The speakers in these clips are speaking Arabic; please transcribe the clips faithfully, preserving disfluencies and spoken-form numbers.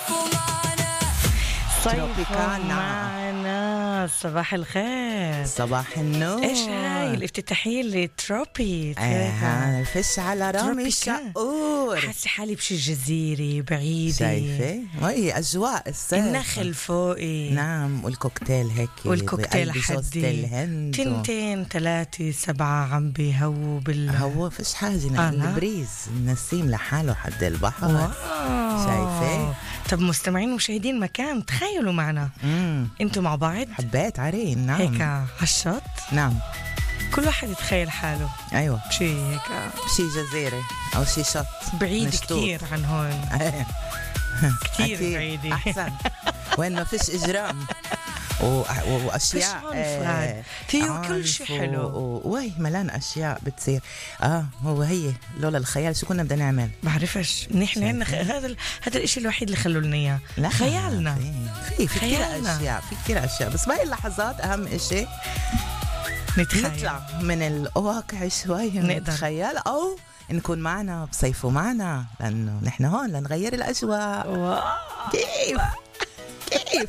تروبيكانا. معنا صباح الخير. صباح النور. ايش هاي الافتتاحية اللي تروبي آه فش على رامي شقور. حاسة حالي بشي جزيرة بعيدة. شايفة وهي أجواء الصيف. النخل فوقي. نعم والكوكتيل هيك. والكوكتيل حدي تنتين ثلاثة سبعة عم بيهووا بال هو فش حاجة. آه البريز النسيم لحاله حد البحر. واو. شايفة. طب مستمعين ومشاهدين مكان تخيلوا معنا مم. انتوا مع بعض حبيت عرين. نعم هيك عالشط. نعم كل واحد يتخيل حاله أيوة بشي هيك بشي جزيرة أو شي شط بعيد مشطوط. كتير عن هون. كتير بعيدة. أحسن. وين ما فيش إجرام و... و... واشياء آه فيه كل شيء حلو و... وي ملان اشياء بتصير. اه هو هي لولا الخيال شو كنا بدنا نعمل؟ بعرفش نحن هن هذا ال... هذا الاشي الوحيد اللي خلوا لنا اياه خيالنا. في في كثير اشياء في كثير اشياء بس بهاي اللحظات اهم اشي نتخيل. نطلع من الواقع شوي نتخيل او نكون معنا بصيفوا معنا لانه نحن هون لنغير الاجواء. واو. كيف كيف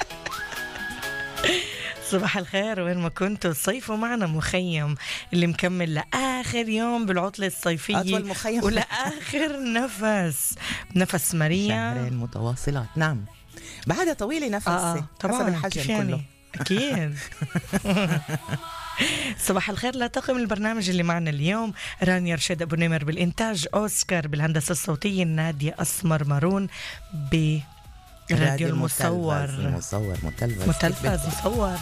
صباح الخير وين ما كنتوا. صيفوا معنا مخيم اللي مكمل لآخر يوم بالعطلة الصيفية. أطول مخيم ولآخر نفس نفس ماريا. شهرين متواصلات. نعم بعدها طويلة نفسي. آه طبعا حسب الحجم يعني. كله أكيد. صباح الخير لطاقم البرنامج اللي معنا اليوم: رانيا رشيد أبو نمر بالإنتاج، أوسكار بالهندسة الصوتية، نادية أسمر مارون ب راديو المصور مصور متلفز متلفز مصور.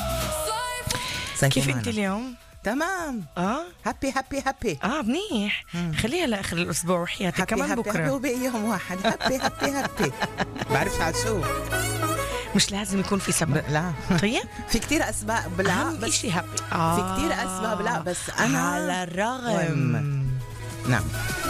كيف انت اليوم؟ تمام. اه هابي هابي هابي. اه منيح. مم. خليها لاخر الاسبوع وحياتك كمان هابي بكره. هو بيوم واحد. هابي هابي هابي. بعرفش على شو. مش لازم يكون في سبب. لا طيب في كتير اسباب. لا بس بس هابي. آه. في كتير اسباب. لا بس انا على الرغم. نعم